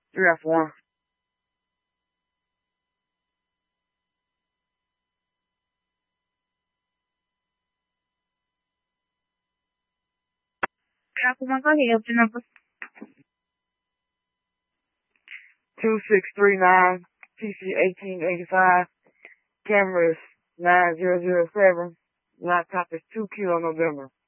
3F1. Go ahead, your number. 2639 TC 1885. Cameras 9007. Laptop is 2 Kilo November.